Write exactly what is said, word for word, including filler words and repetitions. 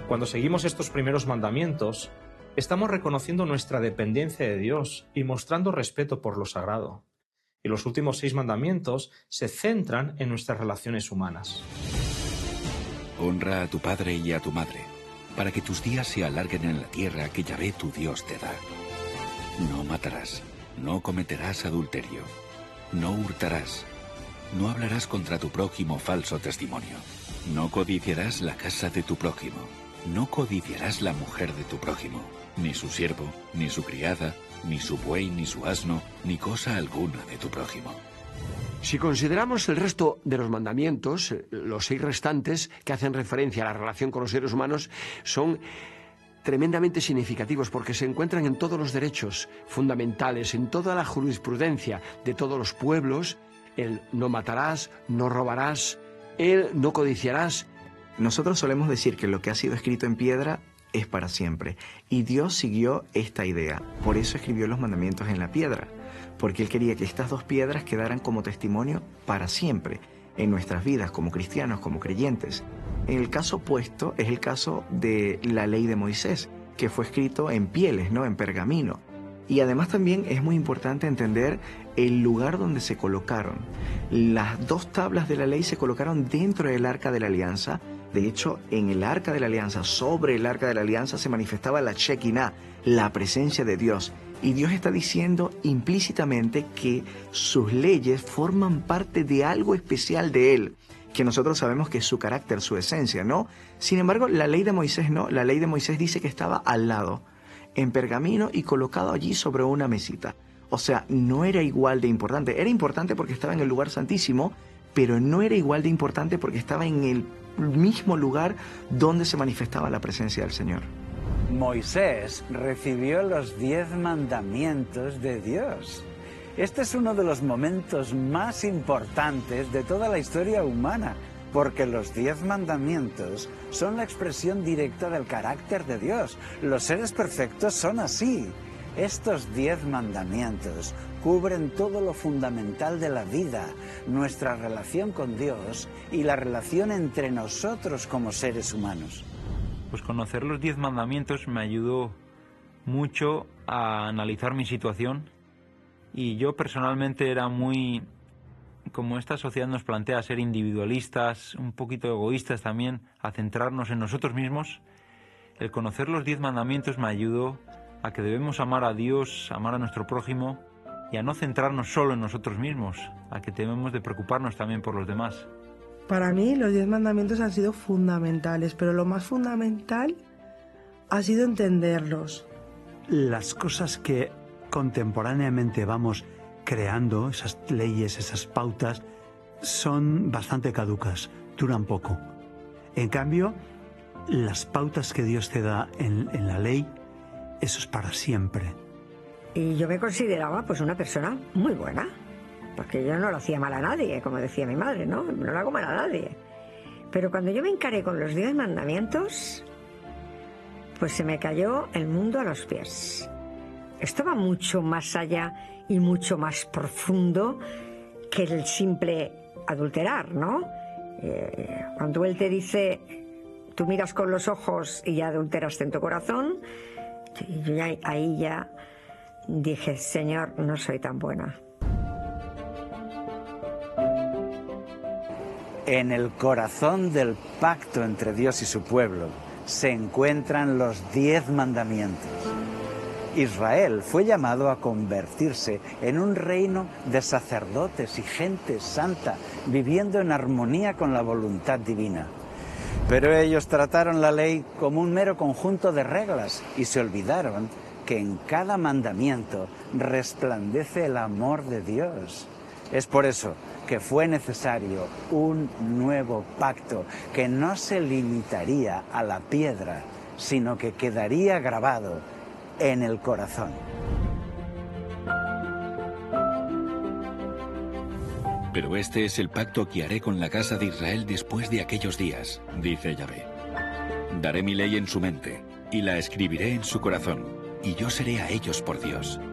Cuando seguimos estos primeros mandamientos, estamos reconociendo nuestra dependencia de Dios y mostrando respeto por lo sagrado. Y los últimos seis mandamientos se centran en nuestras relaciones humanas. Honra a tu padre y a tu madre, para que tus días se alarguen en la tierra que Yahvé tu Dios te da. No matarás, no cometerás adulterio, no hurtarás, no hablarás contra tu prójimo falso testimonio, no codiciarás la casa de tu prójimo, no codiciarás la mujer de tu prójimo, ni su siervo, ni su criada, ni su buey, ni su asno, ni cosa alguna de tu prójimo. Si consideramos el resto de los mandamientos, los seis restantes que hacen referencia a la relación con los seres humanos, son tremendamente significativos porque se encuentran en todos los derechos fundamentales, en toda la jurisprudencia de todos los pueblos. El no matarás, no robarás, el no codiciarás. Nosotros solemos decir que lo que ha sido escrito en piedra es para siempre. Y Dios siguió esta idea. Por eso escribió los mandamientos en la piedra. Porque Él quería que estas dos piedras quedaran como testimonio para siempre en nuestras vidas como cristianos, como creyentes. En el caso opuesto es el caso de la ley de Moisés, que fue escrito en pieles, ¿no? En pergamino. Y además también es muy importante entender el lugar donde se colocaron. Las dos tablas de la ley se colocaron dentro del Arca de la Alianza. De hecho, en el Arca de la Alianza, sobre el Arca de la Alianza, se manifestaba la Shekinah, la presencia de Dios. Y Dios está diciendo implícitamente que sus leyes forman parte de algo especial de Él, que nosotros sabemos que es su carácter, su esencia, ¿no? Sin embargo, la ley de Moisés no. La ley de Moisés dice que estaba al lado, en pergamino y colocado allí sobre una mesita. O sea, no era igual de importante. Era importante porque estaba en el lugar santísimo, pero no era igual de importante porque estaba en el mismo lugar donde se manifestaba la presencia del Señor. Moisés recibió los diez mandamientos de Dios. Este es uno de los momentos más importantes de toda la historia humana, porque los diez mandamientos son la expresión directa del carácter de Dios. Los seres perfectos son así. Estos diez mandamientos cubren todo lo fundamental de la vida, nuestra relación con Dios y la relación entre nosotros como seres humanos. Pues conocer los diez mandamientos me ayudó mucho a analizar mi situación y yo personalmente era muy, como esta sociedad nos plantea, ser individualistas, un poquito egoístas también, a centrarnos en nosotros mismos. El conocer los diez mandamientos me ayudó a que debemos amar a Dios, amar a nuestro prójimo y a no centrarnos solo en nosotros mismos, a que debemos de preocuparnos también por los demás. Para mí los diez mandamientos han sido fundamentales, pero lo más fundamental ha sido entenderlos. Las cosas que contemporáneamente vamos creando, esas leyes, esas pautas, son bastante caducas, duran poco. En cambio, las pautas que Dios te da en, en la ley, eso es para siempre. Y yo me consideraba pues una persona muy buena. Porque yo no lo hacía mal a nadie, como decía mi madre, ¿no? No lo hago mal a nadie. Pero cuando yo me encaré con los diez mandamientos, pues se me cayó el mundo a los pies. Esto va mucho más allá y mucho más profundo que el simple adulterar, ¿no? Eh, cuando él te dice, tú miras con los ojos y ya adulteraste en tu corazón, y yo ya, ahí ya dije, Señor, no soy tan buena. En el corazón del pacto entre Dios y su pueblo se encuentran los diez mandamientos. Israel fue llamado a convertirse en un reino de sacerdotes y gente santa, viviendo en armonía con la voluntad divina. Pero ellos trataron la ley como un mero conjunto de reglas y se olvidaron que en cada mandamiento resplandece el amor de Dios. Es por eso que fue necesario un nuevo pacto que no se limitaría a la piedra, sino que quedaría grabado en el corazón. Pero este es el pacto que haré con la casa de Israel después de aquellos días, dice Yahvé. Daré mi ley en su mente y la escribiré en su corazón, y yo seré a ellos por Dios,